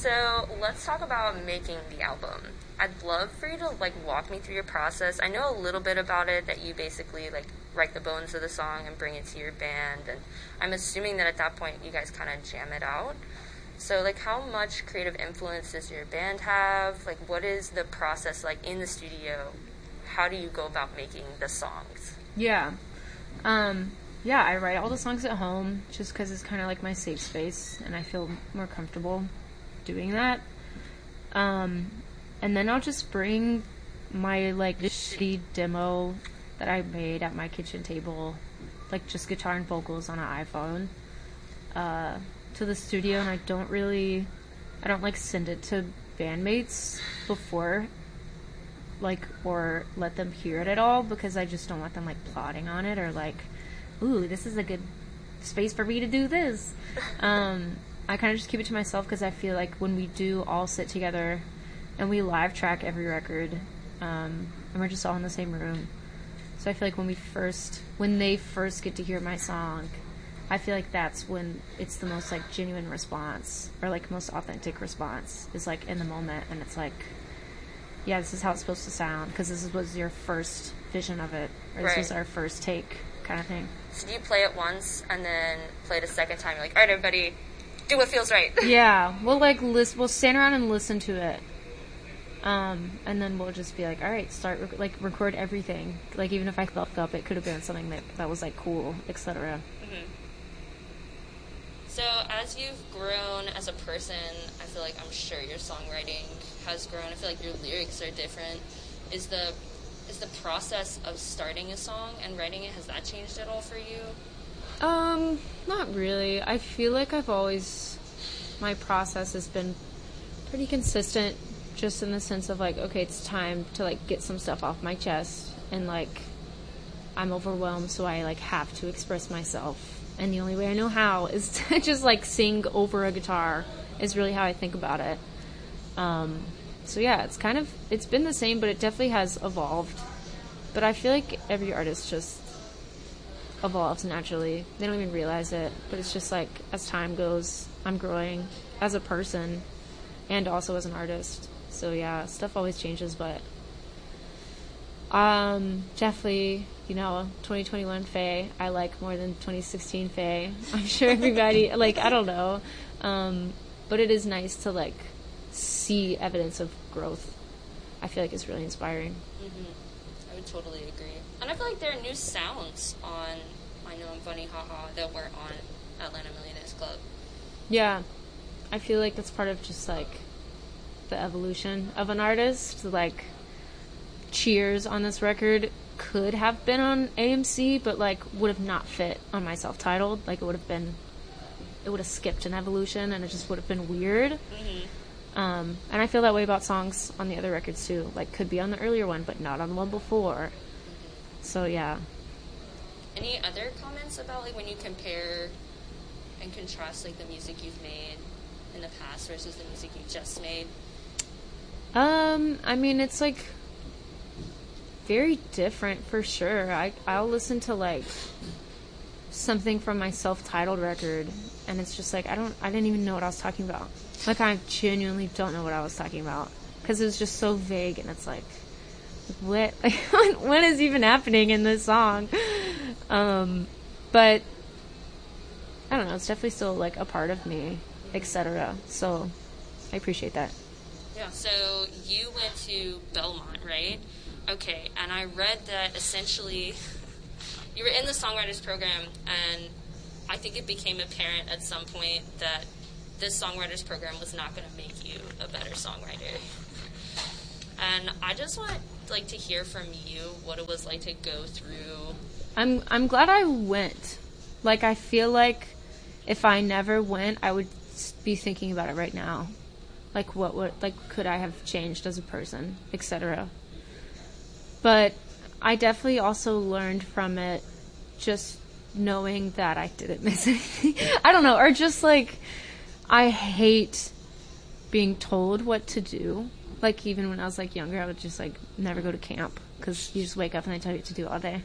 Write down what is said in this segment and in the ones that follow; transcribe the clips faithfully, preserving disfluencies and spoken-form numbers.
So let's talk about making the album. I'd love for you to like walk me through your process. I know a little bit about it, that you basically like write the bones of the song and bring it to your band, and I'm assuming that at that point you guys kind of jam it out. So like how much creative influence does your band have? Like what is the process like in the studio? How do you go about making the songs? Yeah. Um, yeah, I write all the songs at home just because it's kind of like my safe space and I feel more comfortable doing that. Um, and then I'll just bring my like shitty demo that I made at my kitchen table, like just guitar and vocals on an iPhone, uh, to the studio, and I don't really, I don't like send it to bandmates before, like, or let them hear it at all, because I just don't want them like plotting on it or like, ooh, this is a good space for me to do this. Um, I kind of just keep it to myself because I feel like when we do all sit together and we live track every record, um, and we're just all in the same room. So I feel like when we first, when they first get to hear my song, I feel like that's when it's the most like genuine response, or like most authentic response, is like in the moment, and it's like, yeah, this is how it's supposed to sound because this was your first vision of it, or this right. was our first take kind of thing. So do you play it once and then play it a second time? You're like, all right, everybody, do what feels right. Yeah, we'll like list, we'll stand around and listen to it, um, and then we'll just be like, all right, start rec- like record everything. Like even if I fucked up, it could have been something that that was like cool, et cetera. Mm-hmm. So as you've grown as a person, I feel like I'm sure your songwriting has grown. I feel like your lyrics are different. Is the is the process of starting a song and writing it, has that changed at all for you? Um, not really. I feel like I've always, my process has been pretty consistent, just in the sense of like, okay, it's time to like get some stuff off my chest, and like I'm overwhelmed, so I like have to express myself. And the only way I know how is to just like sing over a guitar is really how I think about it. Um, so yeah, it's kind of, it's been the same, but it definitely has evolved. But I feel like every artist just evolves naturally. They don't even realize it, but it's just like as time goes, I'm growing as a person and also as an artist. So yeah, stuff always changes, but um, definitely, you know, twenty twenty-one Faye, I like more than twenty sixteen Faye. I'm sure everybody, like, I don't know. Um, but it is nice to, like, see evidence of growth. I feel like it's really inspiring. Mm-hmm. I would totally agree. And I feel like there are new sounds on I Know I'm Funny, Haha, that weren't on Atlanta Millionaires Club. Yeah. I feel like that's part of just, like, the evolution of an artist. Like, Cheers on this record could have been on A M C, but like would have not fit on my self-titled. Like it would have been, it would have skipped an evolution, and it just would have been weird. Mm-hmm. Um, and I feel that way about songs on the other records too. Like could be on the earlier one, but not on the one before. Mm-hmm. So yeah. Any other comments about like when you compare and contrast like the music you've made in the past versus the music you just made? Um, I mean, it's like very different for sure. I, I'll listen to like something from my self-titled record, and it's just like I don't I didn't even know what I was talking about. Like I genuinely don't know what I was talking about because it was just so vague, and it's like what like, what is even happening in this song? Um, but I don't know. It's definitely still like a part of me, et cetera. So I appreciate that. Yeah. So you went to Belmont, right? Okay, and I read that essentially you were in the songwriters program, and I think it became apparent at some point that this songwriters program was not going to make you a better songwriter. And I just want like to hear from you what it was like to go through. I'm I'm glad I went. Like I feel like if I never went, I would be thinking about it right now. Like what would like could I have changed as a person, et cetera. But I definitely also learned from it just knowing that I didn't miss anything. I don't know. Or just like, I hate being told what to do. Like even when I was like younger, I would just like never go to camp because you just wake up and they tell you what to do all day.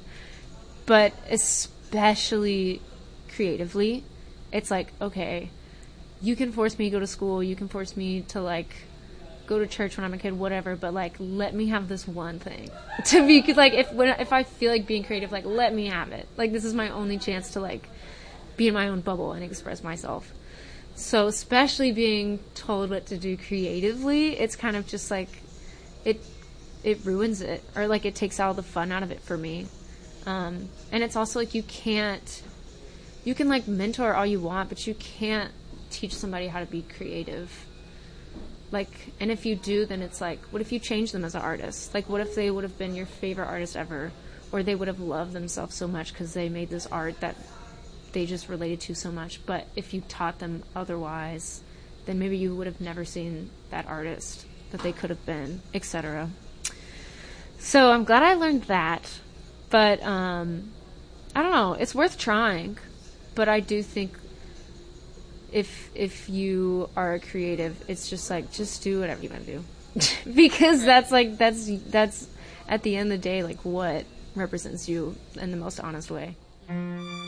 But especially creatively, it's like, okay, you can force me to go to school, you can force me to, like, go to church when I'm a kid, whatever, but, like, let me have this one thing. To be, like, if when if I feel like being creative, like, let me have it. Like, this is my only chance to, like, be in my own bubble and express myself. So, especially being told what to do creatively, it's kind of just, like, it it ruins it. Or, like, it takes all the fun out of it for me. Um, and it's also, like, you can't, you can, like, mentor all you want, but you can't teach somebody how to be creative. Like, and if you do, then it's like, what if you change them as an artist? Like, what if they would have been your favorite artist ever? Or they would have loved themselves so much because they made this art that they just related to so much. But if you taught them otherwise, then maybe you would have never seen that artist that they could have been, et cetera. So I'm glad I learned that. But, um, I don't know. It's worth trying. But I do think if if you are a creative, it's just like, just do whatever you want to do. Because that's like, that's, that's at the end of the day, like, what represents you in the most honest way.